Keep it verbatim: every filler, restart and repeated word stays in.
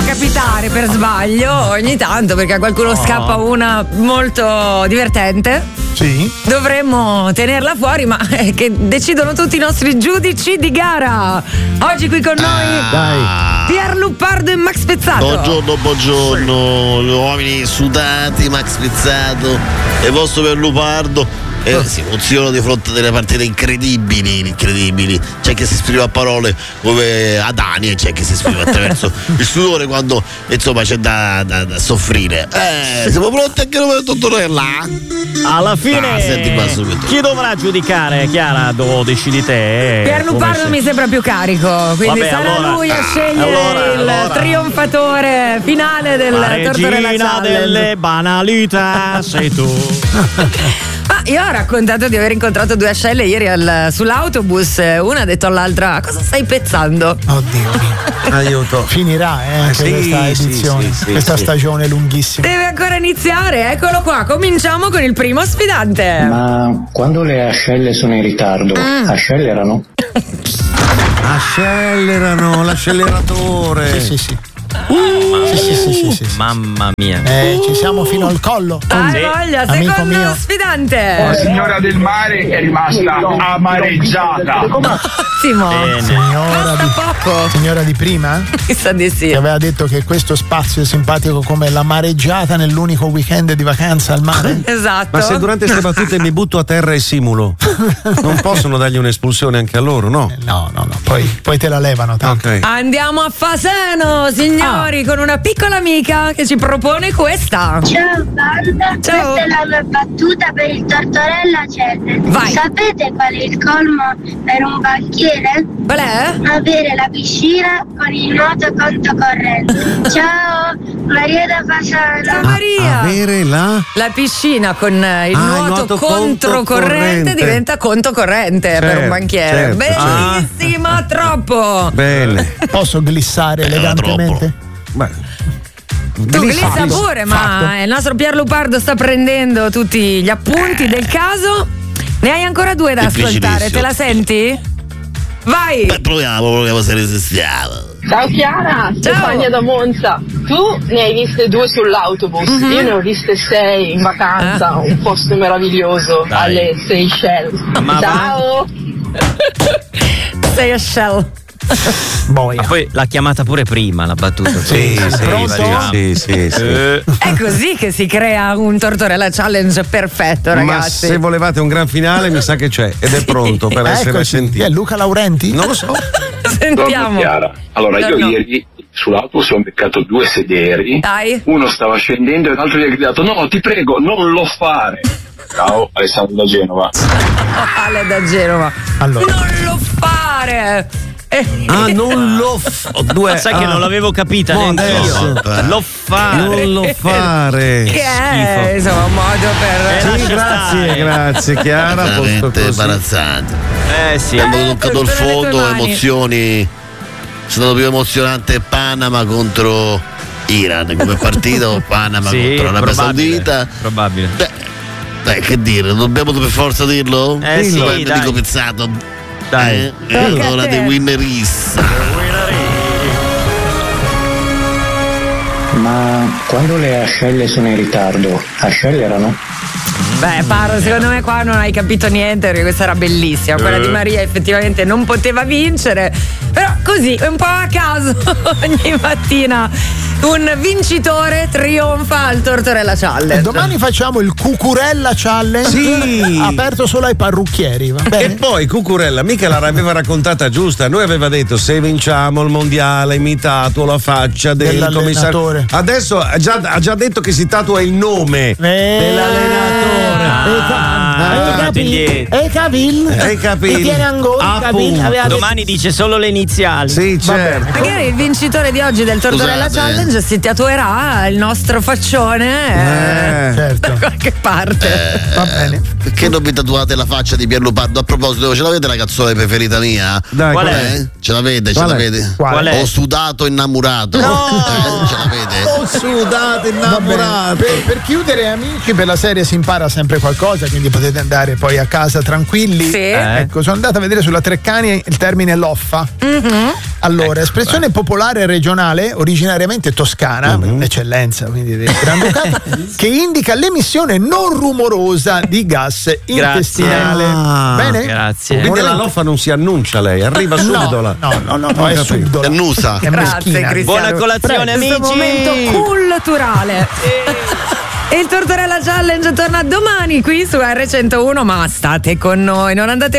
capitare per sbaglio ogni tanto, perché a qualcuno Oh. scappa una molto divertente. Sì. Dovremmo tenerla fuori, ma è che decidono tutti i nostri giudici di gara. Oggi qui con noi Dai. Pier Luppardo e Max Pezzato. Buongiorno, buongiorno, gli uomini sudati, Max Pizzato e vostro per Lupardo. Eh, si emozionano di fronte a delle partite incredibili, incredibili. C'è chi si esprime a parole come Adani e c'è chi si esprime attraverso il sudore quando insomma c'è da, da, da soffrire. Eh, siamo pronti anche noi per Tortorella? Alla fine, Ah, senti qua subito. chi dovrà giudicare, Chiara? Do, decidi te. Pier Luppardo mi sembra più carico, quindi Vabbè, sarà allora- lui a scegliere allora, il allora. trionfatore finale del La Tortorella regina Challenge. delle banalità sei tu. Ma io ho raccontato di aver incontrato due ascelle ieri al- sull'autobus. Una ha detto all'altra: cosa stai pezzando? Oddio mio. Aiuto. Finirà eh, anche sì, questa sì, edizione, sì, sì, questa sì. stagione lunghissima. Deve ancora iniziare, eccolo qua. Cominciamo con il primo sfidante. Ma quando le ascelle sono in ritardo, accelerano? Accelerano Sì, l'acceleratore. sì, sì. Sì, sì, sì, sì, sì, sì. Mamma mia. Eh, ci siamo fino al collo. Hai voglia, Amico secondo mio. sfidante. La signora del mare è rimasta amareggiata. Ottimo. Bene. Signora Basta di, poco. signora di prima Mi sa di sì. che aveva detto che questo spazio è simpatico come la mareggiata nell'unico weekend di vacanza al mare. Esatto. Ma se durante queste battute mi butto a terra e simulo, non possono dargli un'espulsione anche a loro, no? No, no, no, poi, poi te la levano tanto. Ok. Andiamo a Faseno, signori, con una piccola amica che ci propone questa. Ciao banda, Ciao. questa è la mia battuta per il Tortorella Challenge. Vai. Sapete qual è il colmo per un banchiere? Qual è? Avere la piscina con il nuoto conto corrente. Ciao, Maria da Ciao Fasano. Maria. Avere la. La piscina con eh, il Ah, il nuoto, nuoto controcorrente controcorrente. diventa conto corrente per Certo, un banchiere. certo, Bellissima, troppo. Bene. Posso glissare elegantemente? Beh. Tu glissa Fatto. pure, ma Fatto. il nostro Pier Luppardo sta prendendo tutti gli appunti del caso. Ne hai ancora due da ascoltare, te la senti? Vai! Beh, proviamo, proviamo se resistiamo. Ciao Chiara, Stefania da Monza. Tu ne hai viste due sull'autobus, Mhm. io ne ho viste sei in vacanza, un posto meraviglioso Dai. alle Seychelles. Ma va- Ciao! Sei a shell. Boia. Ma poi l'ha chiamata pure prima la battuta. Sì, sì, Pronto? sì, sì, sì. Eh, È così che si crea un Tortorella Challenge perfetto, Ma ragazzi. se volevate un gran finale, mi sa che c'è ed è pronto per essere Eccoci. Chi sentito. è Luca Laurenti? Non lo so. Sentiamo. Chiara. Allora, io Buongiorno. ieri sull'autobus ho beccato due sederi. Dai. Uno stava scendendo e l'altro gli ha gridato: no, ti prego, non lo fare. Ciao, Alessandro da Genova. Ale da Genova. Allora. Non lo fare. Eh, Ah, non lo f- ho due. Ma sai che ah. non l'avevo capita Mo neanche adesso. io. Lo fa. Non lo fare. che è schifo. insomma un modo per. Eh, Sì, lascia grazie, stare. grazie Chiara. Posto Veramente così. imbarazzante. Eh sì. Abbiamo Eh, toccato il tutte nelle tue fondo, mani. emozioni. È stato più emozionante Panama contro Iran come partita o Panama Sì, contro l'Arabia probabile, Saudita. probabile. Beh, beh, che dire, dobbiamo per forza dirlo? Eh sì, Dipende, dai. dico Pizzato. Dai. Eh, Tocca a allora te. dei winneris. Ma quando le ascelle sono in ritardo, accelerano? Beh, Paro, secondo me qua non hai capito niente perché questa era bellissima. Quella Eh. di Maria effettivamente non poteva vincere, però così, un po' a caso, ogni mattina un vincitore trionfa al Tortorella Challenge. E domani facciamo il Cucurella Challenge. Sì. Aperto solo ai parrucchieri, va E bene? poi Cucurella mica l'aveva raccontata giusta. Noi aveva detto se vinciamo il mondiale imitato la faccia del Dell'allenatore. commissario. Adesso ha già, ha già detto che si tatua il nome Eh, dell'allenatore. Ah, è tornato indietro. E Cavil? Hai capito? E tiene ancora Appunto. Cavil aveva detto- Domani dice solo le iniziali. Sì, certo. Magari il vincitore di oggi del Tortorella Scusate. Challenge si tatuerà il nostro faccione eh, Eh. Certo. da qualche parte. Va bene. Perché non vi tatuate la faccia di Pier Luppardo? A proposito, ce l'avete la canzone preferita mia? Dai, Qual qual è? Eh? Ce l'avete, ce Qual è? l'avete? Qual Qual è? Ho sudato innamorato. No! Eh, ce l'avete? Ho sudato Va bene. innamorato. Per, per chiudere, amici, per la serie si impara sempre qualcosa, quindi potete volete andare poi a casa tranquilli, sì. ecco, sono andata a vedere sulla Treccani il termine loffa. Mm-hmm. Allora, ecco, espressione beh. popolare regionale, originariamente toscana, mm-hmm. un'eccellenza quindi del Granducato, che indica l'emissione non rumorosa di gas intestinale. Ah, bene? Grazie. Quindi la loffa non si annuncia lei, arriva subito no, la. No, no, no, no è subdola. È annusa. È Grazie, Cristiano. Buona colazione, Prego, amici. Questo momento culturale. E il Tortorella Challenge torna domani qui su erre centouno, ma state con noi, non andate